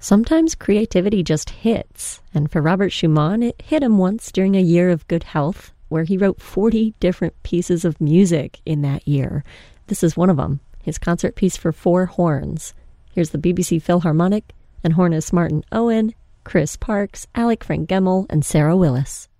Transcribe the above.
Sometimes creativity just hits, and for Robert Schumann, it hit him once during a year of good health, where he wrote 40 different pieces of music in that year. This is one of them, his concert piece for 4 horns. Here's the BBC Philharmonic and hornist Martin Owen, Chris Parks, Alec Frank Gemmell, and Sarah Willis.